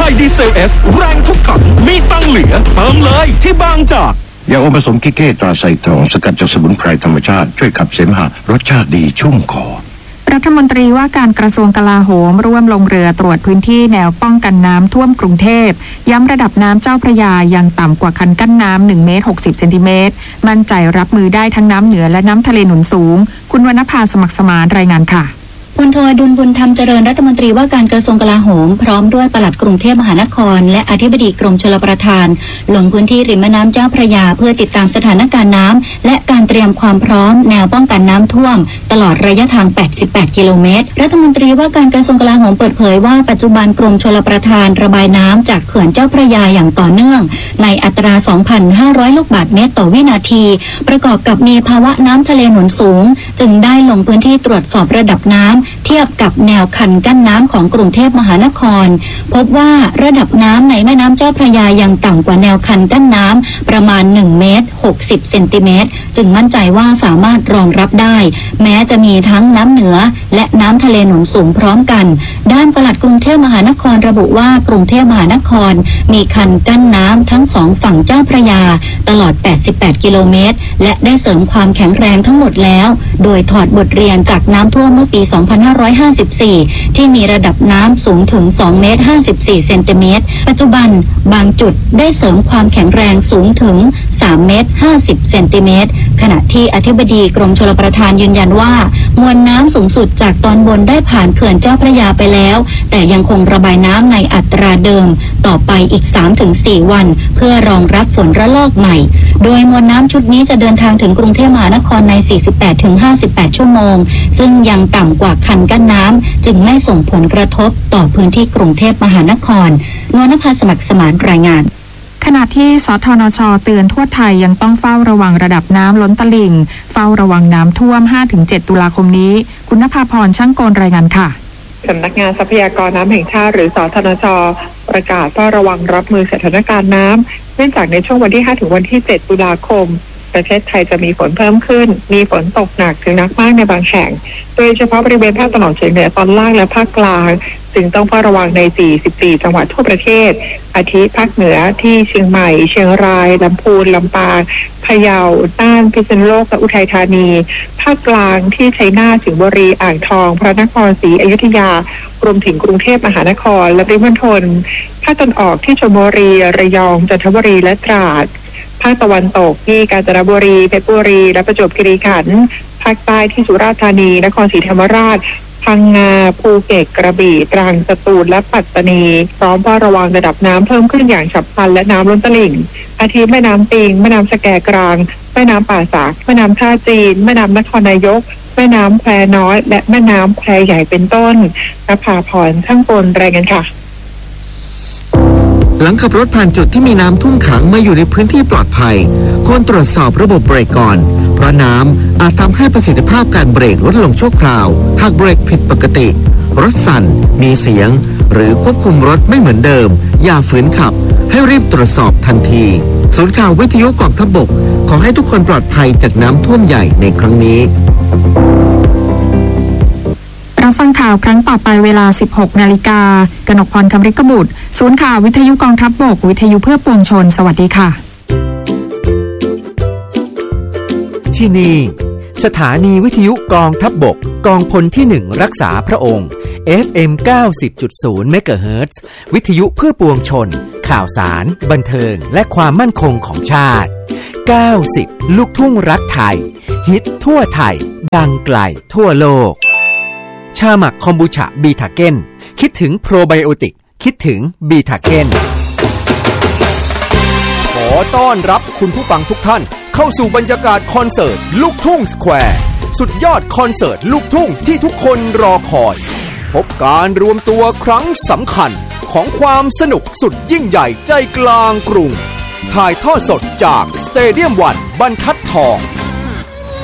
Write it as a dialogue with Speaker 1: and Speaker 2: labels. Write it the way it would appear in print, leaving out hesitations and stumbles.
Speaker 1: ม่ดีเซล S แรงทุกถังมีตังเหลือเติมเลยที่บางจาก
Speaker 2: ยาอมผสมกิเก้ตราไซตรองสกัดจากสมุนไพรธรรมชาติช่วยขับเสมหะรสชาติดีชุ่มคอ
Speaker 3: รัฐมนตรีว่าการกระทรวงกลาโหมร่วมลงเรือตรวจพื้นที่แนวป้องกันน้ำท่วมกรุงเทพย้ำระดับน้ำเจ้าพระยายังต่ำกว่าคันกั้นน้ำ1 เมตร 60 เซนติเมตรมั่นใจรับมือได้ทั้งน้ำเหนือและน้ำทะเลหนุนสูงคุณวรรณภาสมัครสมานรายงานค่ะ
Speaker 4: พลโทอดุลบุญธรรมเจริญรัฐมนตรีว่าการกระทรวงกลาโหมพร้อมด้วยปลัดกรุงเทพมหานครและอธิบดีกรมชลประทานลงพื้นที่ริมแม่น้ำเจ้าพระยาเพื่อติดตามสถานการณ์น้ำและการเตรียมความพร้อมแนวป้องกันน้ำท่วมตลอดระยะทาง88กิโลเมตรรัฐมนตรีว่าการกระทรวงกลาโหมเปิดเผยว่าปัจจุบันกรมชลประทานระบายน้ำจากเขื่อนเจ้าพระยาอย่างต่อเนื่องในอัตรา 2,500 ลูกบาศก์เมตรต่อวินาทีประกอบกับมีภาวะน้ำทะเลหนุนสูงจึงได้ลงพื้นที่ตรวจสอบระดับน้ำเทียบกับแนวคันกั้นน้ำของกรุงเทพมหานครพบว่าระดับน้ำในแม่น้ำเจ้าพระยายังต่ำกว่าแนวคันกั้นน้ำประมาณ1 เมตร 60 เซนติเมตรจึงมั่นใจว่าสามารถรองรับได้แม้จะมีทั้งน้ำเหนือและน้ำทะเลหนุนสูงพร้อมกันด้านปลัดกรุงเทพมหานครระบุว่ากรุงเทพมหานครมีคันกั้นน้ำทั้ง2ฝั่งเจ้าพระยาตลอด88กิโลเมตรและได้เสริมความแข็งแรงทั้งหมดแล้วโดยถอดบทเรียนจากน้ำท่วมเมื่อปี 2554 ที่มีระดับน้ำสูงถึง2 เมตร 54 เซนติเมตรปัจจุบันบางจุดได้เสริมความแข็งแรงสูงถึง3 เมตร 50 เซนติเมตรขณะที่อธิบดีกรมชลประทานยืนยันว่ามวลน้ำสูงสุดจากตอนบนได้ผ่านเขื่อนเจ้าพระยาไปแล้วแต่ยังคงระบายน้ำในอัตราเดิมต่อไปอีก 3-4 วันเพื่อรองรับฝนระลอกใหม่โดยมวลน้ำชุดนี้จะเดินทางถึงกรุงเทพมหานครใน 48-58 ชั่วโมงซึ่งยังต่ำกว่าคันกั้นน้ำจึงไม่ส่งผลกระทบต่อพื้นที่กรุงเทพมหานครนวลนภาสมัครสมานรายงาน
Speaker 3: ขณะที่สทนช.เตือนทั่วไทยยังต้องเฝ้าระวังระดับน้ำล้นตลิ่งเฝ้าระวังน้ำท่วม 5-7 ตุลาคมนี้คุณณภาพรช่างโกลรายงานค่ะ
Speaker 5: สำนักงานทรัพยากรน้ำแห่งชาติหรือสทนช.ประกาศเฝ้าระวังรับมือสถานการณ์น้ำเนื่องจากในช่วงวันที่ 5 ถึงวันที่ 7 ตุลาคมประเทศไทยจะมีฝนเพิ่มขึ้นมีฝนตกหนักถึงหนักมากในบางแห่งโดยเฉพาะบริเวณภาคตะวันออกเฉียงเหนือตอนล่างและภาคกลางจึงต้องเฝ้าระวังใน 44 จังหวัดทั่วประเทศอาทิภาคเหนือที่เชียงใหม่เชียงรายลำพูนลำปางพะเยาน่านพิษณุโลกและอุทัยธานีภาคกลางที่ชัยนาทสิงห์บุรีอ่างทองพระนครศรีอยุธยารวมถึงกรุงเทพมหานครและปริมณฑลภาคตะวันออกที่ชลบุรีระยองจันทบุรีและตราดภาคตะวันตกที่กาญจนบุรีเพชรบุรีและประจวบคีรีขันธ์ภาคใต้ที่สุราษฎร์ธานีนครศรีธรรมราชพังงาภูเก็ตกระบี่ตรังสตูลและปัตตานีพร้อมเฝ้าระวังระดับน้ำเพิ่มขึ้นอย่างฉับพลันและน้ำล้นตลิ่งอาทิแม่น้ำปิงแม่น้ำสแกกลางแม่น้ำป่าสักแม่น้ำท่าจีนแม่น้ำนครนายกแม่น้ำแควน้อยและแม่น้ำแควใหญ่เป็นต้นณภาพรช่างโกลรายงานค่ะ
Speaker 6: หลังขับรถผ่านจุดที่มีน้ำท่วมขังมาอยู่ในพื้นที่ปลอดภัยควรตรวจสอบระบบเบรกก่อนเพราะน้ำอาจทำให้ประสิทธิภาพการเบรกลดลงชั่วคราวหากเบรกผิดปกติรถสั่นมีเสียงหรือควบคุมรถไม่เหมือนเดิมอย่าฝืนขับให้รีบตรวจสอบทันทีศูนย์ข่าววิทยุกองทัพบกขอให้ทุกคนปลอดภัยจากน้ำท่วมใหญ่ในครั้งนี้
Speaker 3: รับฟังข่าวครั้งต่อไปเวลา 16 นาฬิกากนกพร คำริกบุตรศูนย์ข่าววิทยุกองทัพบกวิทยุเพื่อปวงชนสวัสดีค่ะ
Speaker 7: ที่นี่สถานีวิทยุกองทัพบกกองพลที่1รักษาพระองค์ FM 90.0 เมกะเฮิรตซ์วิทยุเพื่อปวงชนข่าวสารบันเทิงและความมั่นคงของชาติ90ลูกทุ่งรักไทยฮิตทั่วไทยดังไกลทั่วโลกชาหมักคอมบูชาบีทาเก้นคิดถึงโปรไบโอติกคิดถึงบีทาเก้นขอต้อนรับคุณผู้ฟังทุกท่านเข้าสู่บรรยากาศคอนเสิร์ตลูกทุ่งสแควร์สุดยอดคอนเสิร์ตลูกทุ่งที่ทุกคนรอคอยพบการรวมตัวครั้งสำคัญของความสนุกสุดยิ่งใหญ่ใจกลางกรุงถ่ายทอดสดจากสเตเดียม1บรรทัดทอง